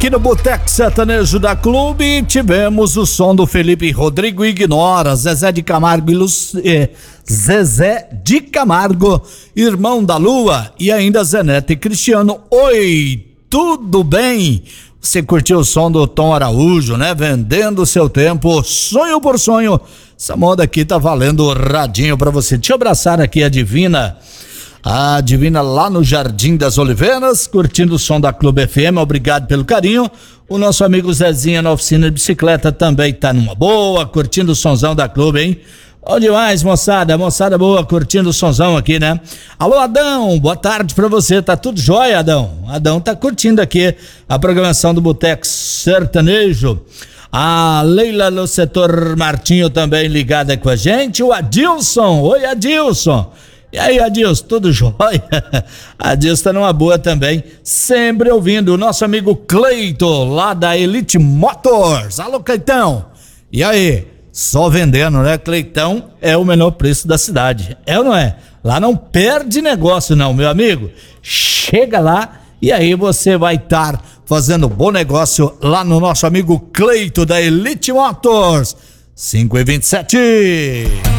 aqui no Boteco Sertanejo da Clube, tivemos o som do Felipe Rodrigo Ignora, Zezé de Camargo, Zezé de Camargo, Irmão da Lua, e ainda Zenete e Cristiano. Oi, tudo bem? Você curtiu o som do Tom Araújo, né? Vendendo seu tempo, sonho por sonho. Essa moda aqui tá valendo radinho pra você. Deixa eu abraçar aqui a Divina lá no Jardim das Oliveiras, curtindo o som da Clube FM, obrigado pelo carinho. O nosso amigo Zezinha na oficina de bicicleta também tá numa boa, curtindo o sonzão da Clube, hein? Bom demais, moçada boa, curtindo o sonzão aqui, né? Alô, Adão, boa tarde pra você, tá tudo jóia, Adão? Adão tá curtindo aqui a programação do Boteco Sertanejo. A Leila no setor Martinho também ligada com a gente, o Adilson, oi Adilson. E aí, Adilson, tudo jóia? Adilson tá numa boa também, sempre ouvindo o nosso amigo Cleito, lá da Elite Motors. Alô, Cleitão! E aí, só vendendo, né? Cleitão é o menor preço da cidade, é ou não é? Lá não perde negócio não, meu amigo. Chega lá e aí você vai estar fazendo bom negócio lá no nosso amigo Cleito da Elite Motors. 5:27.